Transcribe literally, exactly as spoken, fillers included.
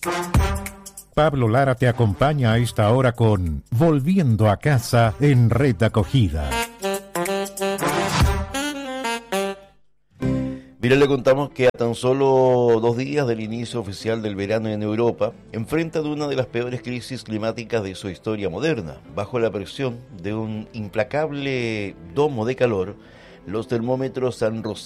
Pablo Lara te acompaña a esta hora con Volviendo a Casa en Red Acogida. Mira, le contamos que a tan solo dos días del inicio oficial del verano en Europa, enfrenta de una de las peores crisis climáticas de su historia moderna. Bajo la presión de un implacable domo de calor, los termómetros han rozado